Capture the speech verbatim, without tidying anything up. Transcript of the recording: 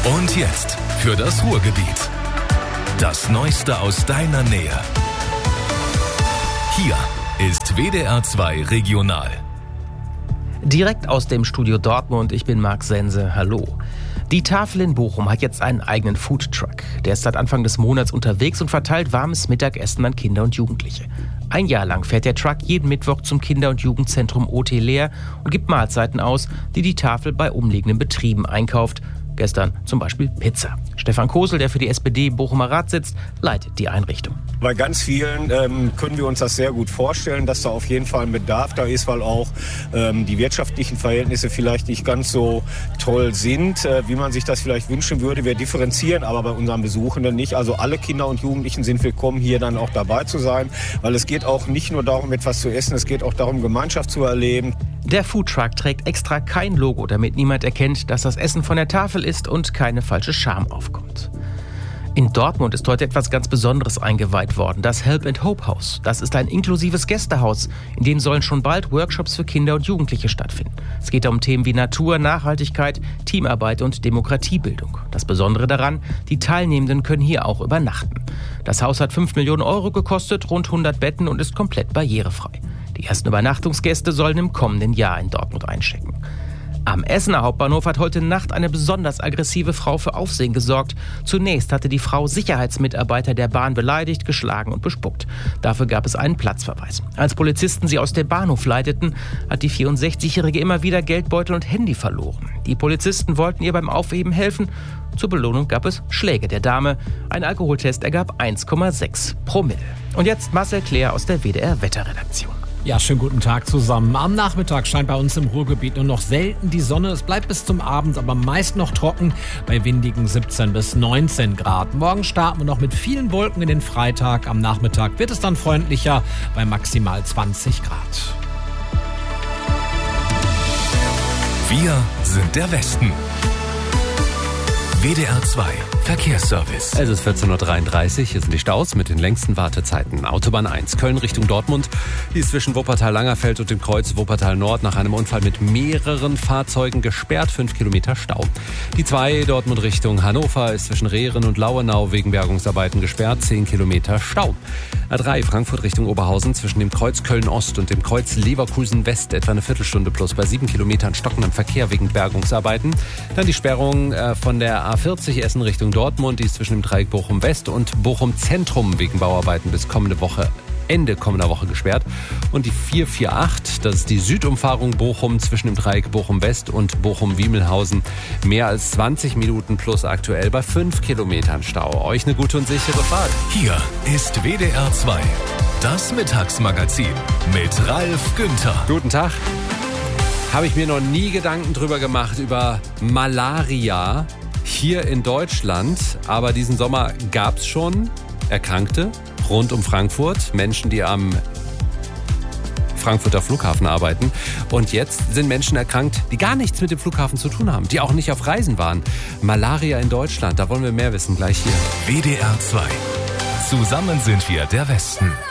Und jetzt für das Ruhrgebiet. Das Neueste aus deiner Nähe. Hier ist W D R zwei Regional. Direkt aus dem Studio Dortmund, ich bin Marc Sense, hallo. Die Tafel in Bochum hat jetzt einen eigenen Foodtruck. Der ist seit Anfang des Monats unterwegs und verteilt warmes Mittagessen an Kinder und Jugendliche. Ein Jahr lang fährt der Truck jeden Mittwoch zum Kinder- und Jugendzentrum O T Leer und gibt Mahlzeiten aus, die die Tafel bei umliegenden Betrieben einkauft. Gestern zum Beispiel Pizza. Stefan Kosel, der für die S P D im Bochumer Rat sitzt, leitet die Einrichtung. Bei ganz vielen ähm, können wir uns das sehr gut vorstellen, dass da auf jeden Fall ein Bedarf da ist, weil auch ähm, die wirtschaftlichen Verhältnisse vielleicht nicht ganz so toll sind, äh, wie man sich das vielleicht wünschen würde. Wir differenzieren aber bei unseren Besuchenden nicht. Also alle Kinder und Jugendlichen sind willkommen, hier dann auch dabei zu sein, weil es geht auch nicht nur darum, etwas zu essen, es geht auch darum, Gemeinschaft zu erleben. Der Foodtruck trägt extra kein Logo, damit niemand erkennt, dass das Essen von der Tafel ist und keine falsche Scham aufkommt. In Dortmund ist heute etwas ganz Besonderes eingeweiht worden, das Help and Hope Haus. Das ist ein inklusives Gästehaus, in dem sollen schon bald Workshops für Kinder und Jugendliche stattfinden. Es geht um Themen wie Natur, Nachhaltigkeit, Teamarbeit und Demokratiebildung. Das Besondere daran, die Teilnehmenden können hier auch übernachten. Das Haus hat fünf Millionen Euro gekostet, rund hundert Betten und ist komplett barrierefrei. Die ersten Übernachtungsgäste sollen im kommenden Jahr in Dortmund einchecken. Am Essener Hauptbahnhof hat heute Nacht eine besonders aggressive Frau für Aufsehen gesorgt. Zunächst hatte die Frau Sicherheitsmitarbeiter der Bahn beleidigt, geschlagen und bespuckt. Dafür gab es einen Platzverweis. Als Polizisten sie aus dem Bahnhof leiteten, hat die vierundsechzigjährige immer wieder Geldbeutel und Handy verloren. Die Polizisten wollten ihr beim Aufheben helfen. Zur Belohnung gab es Schläge der Dame. Ein Alkoholtest ergab eins Komma sechs Promille. Und jetzt Marcel Klär aus der W D R Wetterredaktion. Ja, schönen guten Tag zusammen. Am Nachmittag scheint bei uns im Ruhrgebiet nur noch selten die Sonne. Es bleibt bis zum Abend aber meist noch trocken bei windigen siebzehn bis neunzehn Grad. Morgen starten wir noch mit vielen Wolken in den Freitag. Am Nachmittag wird es dann freundlicher bei maximal zwanzig Grad. Wir sind der Westen. W D R zwei Verkehrsservice. Es ist vierzehn Uhr dreiunddreißig, hier sind die Staus mit den längsten Wartezeiten. Autobahn eins, Köln Richtung Dortmund. Die ist zwischen Wuppertal-Langerfeld und dem Kreuz Wuppertal-Nord nach einem Unfall mit mehreren Fahrzeugen gesperrt, fünf Kilometer Stau. Die zwei, Dortmund Richtung Hannover, ist zwischen Rehren und Lauenau wegen Bergungsarbeiten gesperrt, zehn Kilometer Stau. A drei, Frankfurt Richtung Oberhausen, zwischen dem Kreuz Köln-Ost und dem Kreuz Leverkusen-West etwa eine Viertelstunde plus bei sieben Kilometern stockendem Verkehr wegen Bergungsarbeiten. Dann die Sperrung äh, von der A vierzig Essen Richtung Dortmund, die ist zwischen dem Dreieck Bochum-West und Bochum-Zentrum wegen Bauarbeiten bis kommende Woche, Ende kommender Woche gesperrt. Und die vier vier acht, das ist die Südumfahrung Bochum zwischen dem Dreieck Bochum-West und Bochum-Wiemelhausen. Mehr als zwanzig Minuten plus aktuell bei fünf Kilometern Stau. Euch eine gute und sichere Fahrt. Hier ist W D R zwei, das Mittagsmagazin mit Ralf Günther. Guten Tag. Habe ich mir noch nie Gedanken drüber gemacht, über Malaria hier in Deutschland. Aber diesen Sommer gab es schon Erkrankte rund um Frankfurt, Menschen, die am Frankfurter Flughafen arbeiten. Und jetzt sind Menschen erkrankt, die gar nichts mit dem Flughafen zu tun haben, die auch nicht auf Reisen waren. Malaria in Deutschland, da wollen wir mehr wissen, gleich hier. W D R zwei. Zusammen sind wir der Westen.